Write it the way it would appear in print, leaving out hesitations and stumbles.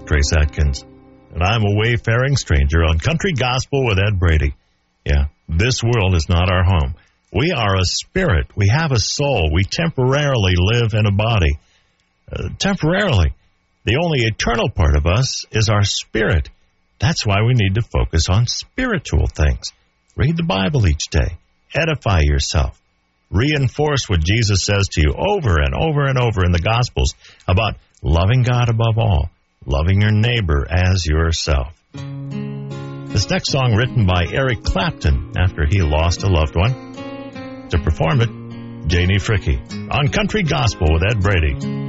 Trace Atkins, and I'm a wayfaring stranger on Country Gospel with Ed Brady. Yeah, this world is not our home. We are a spirit. We have a soul. We temporarily live in a body. Temporarily. The only eternal part of us is our spirit. That's why we need to focus on spiritual things. Read the Bible each day. Edify yourself. Reinforce what Jesus says to you over and over and over in the Gospels about loving God above all, loving your neighbor as yourself. This next song written by Eric Clapton after he lost a loved one. To perform it, Janie Fricke on Country Gospel with Ed Brady.